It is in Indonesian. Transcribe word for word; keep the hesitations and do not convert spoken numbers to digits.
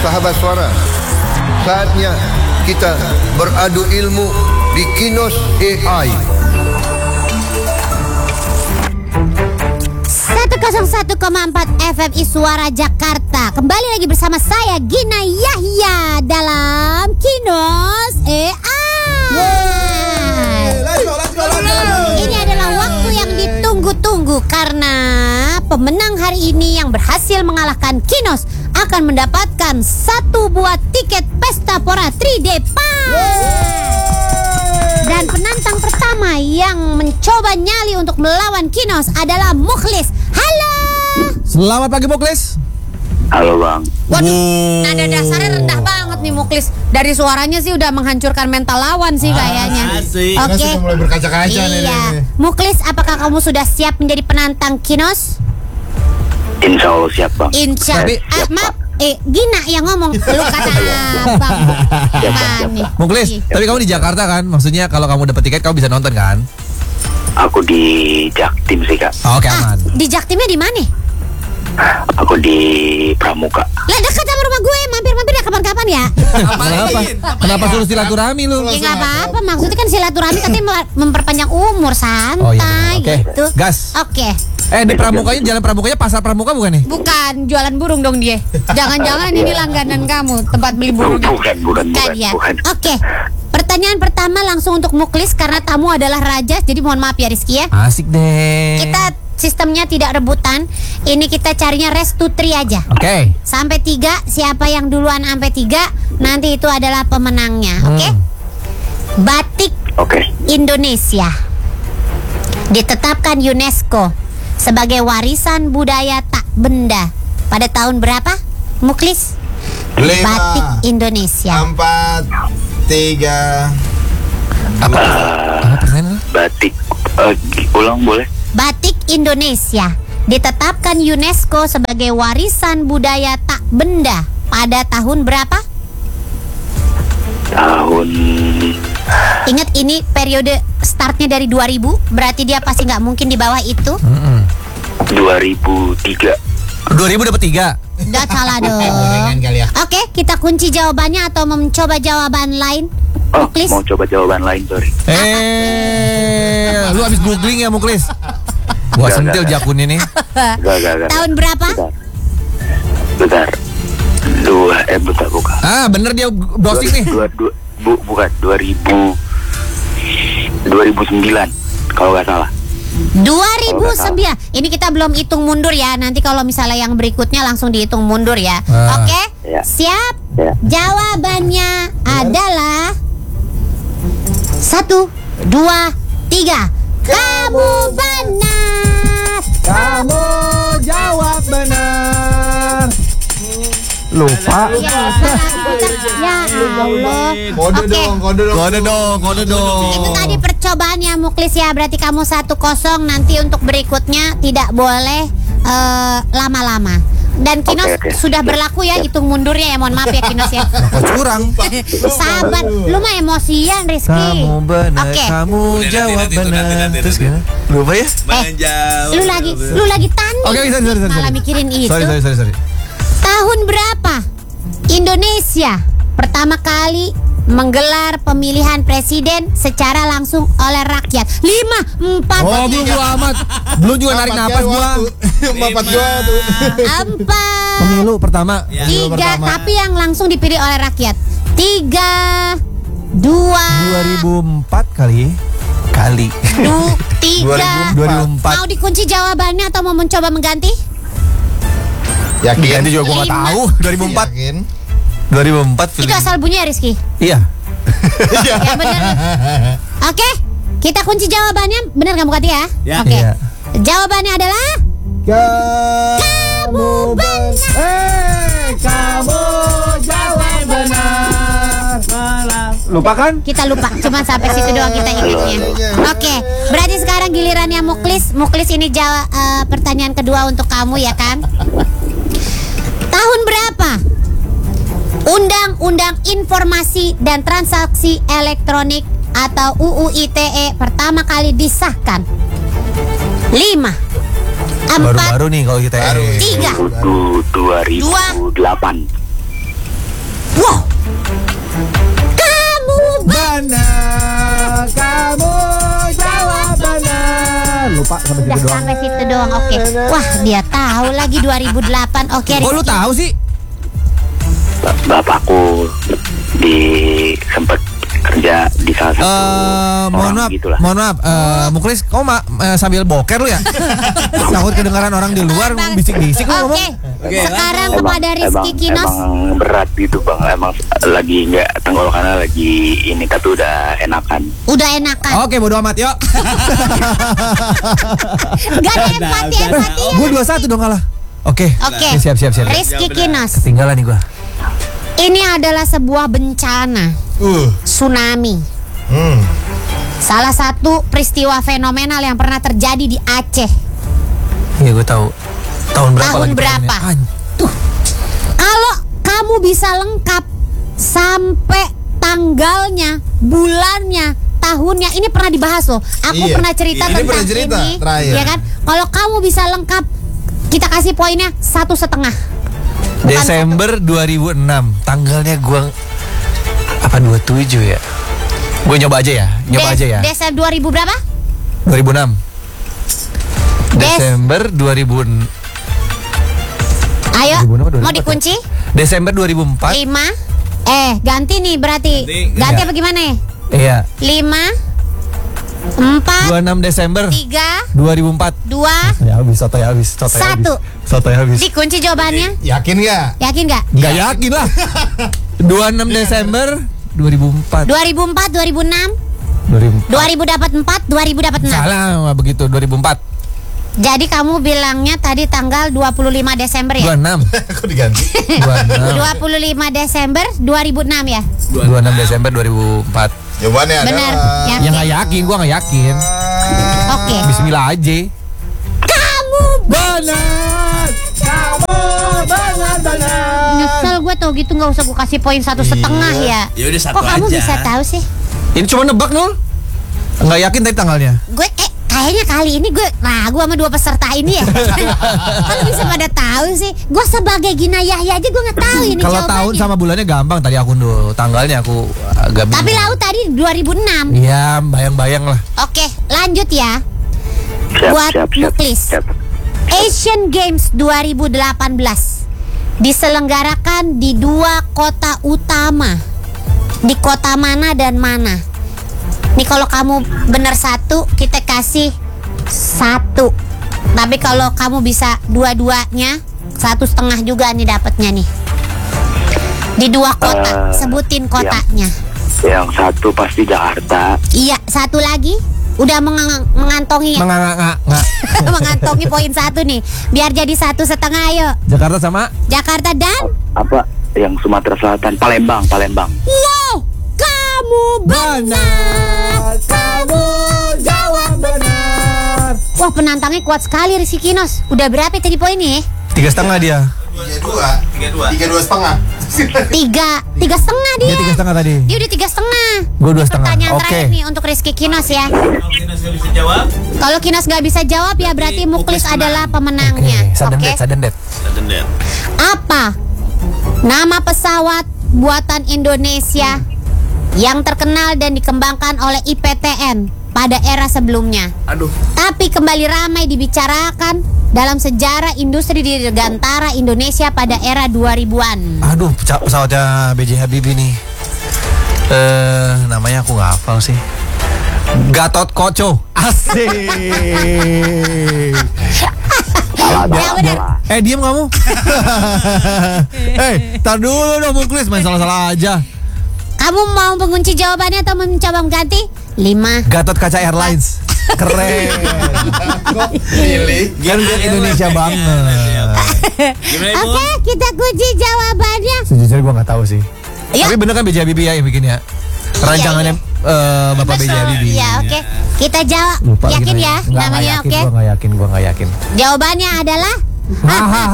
sahabat suara, saatnya kita beradu ilmu di Kinos A I. seratus satu koma empat F M I Suara Jakarta. Kembali lagi bersama saya Gina Yahya dalam Kinos A I. Ini adalah waktu yang ditunggu-tunggu karena pemenang hari ini yang berhasil mengalahkan Kinos akan mendapatkan satu buah tiket Pesta Pora tiga D Pass. Dan penantang pertama yang mencoba nyali untuk melawan Kinos adalah Mukhlis. Halo. Selamat pagi Mukhlis. Halo Bang. Waduh, nada dasarnya rendah banget nih Mukhlis. Dari suaranya sih udah menghancurkan mental lawan sih kayaknya. Asik. Oke. Sudah mulai berkaca-kaca iya. nih, nih. Mukhlis, apakah kamu sudah siap menjadi penantang Kinos? Insya Allah siap Bang. Insya Tapi- Allah. maaf, eh Gina yang ngomong. Lu kata abang. Apaan nih? Mukhlis, Ih. tapi kamu di Jakarta kan? Maksudnya kalau kamu dapat tiket kamu bisa nonton kan? Aku di Jaktim sih Kak. Oh, Oke, Ah, aman. di Jaktimnya di mana? Aku di Pramuka. Lah dekat sama rumah gue, mampir-mampir ya kapan-kapan ya. Kenapa? Kenapa suruh silaturahmi lu? Ya nggak apa-apa, maksudnya kan silaturahmi katanya memperpanjang umur, santai Oh, iya. Oke. gitu. Gas. Oke. Eh, di Pramukanya, jalan Pramukanya pasar Pramuka bukan nih? Bukan, jualan burung dong dia. Jangan-jangan ini langganan kamu, tempat beli burung. Bukan, bukan, bukan, ya. bukan. Oke. Pertanyaan pertama langsung untuk Mukhlis karena tamu adalah raja, jadi mohon maaf ya Rizky ya. Asik deh. Kita sistemnya tidak rebutan. Ini kita carinya rest to three aja. Oke. Sampai tiga, siapa yang duluan sampai tiga, nanti itu adalah pemenangnya. Hmm. Oke? Batik Oke. Indonesia ditetapkan UNESCO sebagai warisan budaya tak benda pada tahun berapa? Mukhlis? Lima, Batik Indonesia. empat, tiga. Apa? Apa pertanyaan? Batik. Eh, ulang boleh? Batik Indonesia ditetapkan UNESCO sebagai warisan budaya tak benda pada tahun berapa? Tahun Ingat ini periode startnya dari dua ribu, berarti dia pasti nggak mungkin di bawah itu. Mm-mm. dua ribu tiga. dua ribu dapat tiga. Udah salah dong. Gorengan kali ya. Oke, kita kunci jawabannya atau mau mencoba jawaban lain? Oh, Mukhlis? mau coba jawaban lain, sorry. Eh, lu habis googling ya Mukhlis? Gua Enggak, sentil enggak, jakun ini. Gak, gak, gak. Tahun berapa? Bentar. Bentar. Dua, eh bentar bukan. Ah, bener dia browsing nih. Dua, dua, bu, bukan. Dua ribu. Dua ribu sembilan. Kalau nggak salah. dua ribu sembilan. Ini kita belum hitung mundur ya. Nanti kalau misalnya yang berikutnya langsung dihitung mundur ya. Ah. Oke? Ya. Siap? Ya. Jawabannya adalah satu, dua, tiga. Kamu benar. Kamu jawab benar. Lupa. Ya, ya Allah. Kode Oke. dong, kode dong. Kode dong, kode dong. Itu tadi percobaannya Mukhlis ya. Berarti kamu satu kosong. Nanti untuk berikutnya tidak boleh eh, lama-lama. Dan Kinos Oke, oke. sudah berlaku ya, hitung mundurnya ya. Mohon maaf ya Kinos ya. Kok curang? Sabar, lu mah emosian Rizky. Kamu benar, Oke. kamu jawab nanti, nanti, benar. nanti, nanti, Terus nanti. gimana? Lupa ya? Eh, lu lagi, lu lagi tanding. Oke, sorry, sorry, sorry, Malah sorry. mikirin itu. Sorry, sorry, sorry, sorry. Tahun berapa Indonesia pertama kali menggelar pemilihan presiden secara langsung oleh rakyat? Lima, empat, Oh, belum gua amat. Belum juga narik napas gua. Empat gua tuh. empat, Pemilu pertama. tiga, pertama. tapi yang langsung dipilih oleh rakyat. Tiga, dua, dua ribu empat kali. Kali. du, tiga. dua ribu empat. Mau dikunci jawabannya atau mau mencoba mengganti? Yakin? Ganti juga gua nggak Lima. tahu. dua ribu empat. Yakin? dua ribu empat. Itu asal bunyi ya Rizky? Iya. Ya benar. Oke, kita kunci jawabannya. Benar kamu Kati ya? Ya. Oke. Iya. Jawabannya adalah Kamu benar. Eh, kamu jawab benar. Lupa kan? Kita lupa, cuma sampai situ doang kita ingatnya. Oke, berarti sekarang gilirannya Mukhlis. Mukhlis ini jawab eh, pertanyaan kedua untuk kamu ya kan? Tahun berapa Undang-Undang Informasi dan Transaksi Elektronik atau U U I T E pertama kali disahkan? Lima, empat, Baru-baru nih kalau kita Baru. tiga, dua ribu delapan. Wow. Kamu Benar, kamu jawab benar. Lupa sampai udah situ doang. sampai situ doang. Oke. Wah, dia tahu lagi dua ribu delapan. Oke, Kok lu Rizky. tahu sih? Ba- Bapakku di sempat kerja di salah satu Eh, mohon orang maaf, gitulah. mohon maaf, eh, Muklis, kamu ma- eh, sambil boker lu ya? Takut kedengaran orang di luar bisik-bisik lu ngomong. Oke. Sekarang Emang, kepada Rizky emang, Kinos. emang berat gitu bang, emang lagi nggak tenggorokannya lagi ini tapi udah enakan. Udah enakan. Oke, bodo amat, yuk. Gak ada empati empati ya. Gue dua satu dong kalah. Oke. Oke. Siap, siap, siap. Rizky Kinos. Tinggalan nih gua. Ini adalah sebuah bencana Uh. tsunami. Hmm. Salah satu peristiwa fenomenal yang pernah terjadi di Aceh. Iya, gue tahu. Tahun berapa Tahun lagi? berapa? pertanyaannya? Tuh. Kalau kamu bisa lengkap sampai tanggalnya, bulannya, tahunnya, ini pernah dibahas loh. Aku Iya. pernah cerita Ini tentang pernah cerita, ini, terakhir. ya kan? Kalau kamu bisa lengkap, kita kasih poinnya satu setengah. Bukan Desember dua ribu enam. Tanggalnya gua apa dua puluh tujuh ya? Gue nyoba aja ya. Nyoba Des- aja ya. Desember dua ribu berapa? dua ribu enam. Des. Desember dua ribu enam. Ayo, dua ribu enam atau dua ribu mau empat dikunci? Desember dua ribu empat. Lima. Eh, ganti nih berarti. Ganti Iya. apa gimana ya? Iya. Lima, empat, dua puluh enam Desember tiga, dua ribu empat. dua. Ya habis, soto ya habis, soto ya habis. Satu. Soto ya habis. Dikunci jawabannya. Yakin nggak? Yakin nggak? Enggak yakin lah. dua puluh enam Desember dua ribu empat. dua ribu empat, dua ribu enam, dua ribu empat. dua ribu dapat empat, dua ribu dapat enam. Salah nggak begitu, dua ribu empat. Jadi kamu bilangnya tadi tanggal dua puluh lima Desember dua puluh ya? enam. Kok diganti? dua puluh enam. dua puluh lima Desember dua ribu enam ya? dua puluh enam Desember dua ribu empat. Jawabannya Benar. adalah Yakin? Ya nggak yakin, gua nggak yakin. Oke. Bismillah aja. Kamu Benar. Kamu benar benar. nyesel gue tau gitu, nggak usah gue kasih poin satu setengah ya. Ya udah satu Kok kamu aja. bisa tahu sih? Ini cuma nebak Nul. Nggak yakin tadi tanggalnya. Gue eh kayaknya kali ini gue ragu sama dua peserta ini ya. Kalau bisa pada tahu sih. Gue sebagai Gina Yahya aja gue nggak tahu ini Kalau jawabannya. tahun sama bulannya gampang, tadi aku dulu tanggalnya aku agak bingung. Tapi laut tadi dua ribu enam. Iya, bayang-bayang lah. Oke, lanjut ya. Siap, Buat siap, siap, Muklis. siap. Asian Games dua ribu delapan belas diselenggarakan di dua kota utama. Di kota mana dan mana? Nih kalau kamu benar satu, kita kasih satu. Tapi kalau kamu bisa dua-duanya, satu setengah juga nih dapatnya nih. Di dua kota, Eh, sebutin kotanya. Yang satu pasti Jakarta. Iya, satu lagi. Udah mengang- mengantongi Menganga nggak. mengantongi poin satu nih. Biar jadi satu setengah, ayo. Jakarta sama Jakarta dan Apa? Yang Sumatera Selatan, Palembang, Palembang. wow, kamu benar. Kamu jawab benar. Wah, penantangnya kuat sekali Rizky Kinos. Udah berapa tadi poinnya? Tiga setengah dia. tiga dua. tiga dua. tiga dua setengah. Tiga, tiga setengah dia. Dia tiga setengah tadi. Dia udah tiga setengah. Gua dua Ini setengah. Pertanyaan Oke. terakhir nih untuk Rizky Kinos ya. Kalau Kinos nggak bisa jawab, Kalau Kinos nggak bisa jawab ya berarti Muklis Muklis menang. adalah Oke, pemenangnya. sudden Oke. death, sudden death. dendam. Apa nama pesawat buatan Indonesia yang terkenal dan dikembangkan oleh I P T N pada era sebelumnya? Aduh. Tapi kembali ramai dibicarakan dalam sejarah industri dirgantara Indonesia pada era dua ribuan. Aduh, peca- pesawatnya B J Habibie nih. Eh, namanya aku nggak hafal sih. Gatot Koco. Asik. Salah, Ya, salah, benar. salah. Eh, diam kamu. Eh, tar dulu dong Muklis, main salah-salah aja. Kamu mau mengunci jawabannya atau mencoba mengganti? Lima. Gatot Kaca Airlines. Keren. Pilih. Kan dia Indonesia banget. Gimana Ibu? Oke, kita kunci jawabannya. Sejujurnya gue nggak tahu sih. Ya. Tapi bener kan B J Habibie ya yang bikin ya? Rancangannya eh, Bapak B J Habibie. Iya, oke. Kita jawab. Lupa Yakin gimana ya Nggak, nggak namanya, yakin, oke? Gue nggak yakin, gue nggak yakin. Jawabannya adalah Hahaha.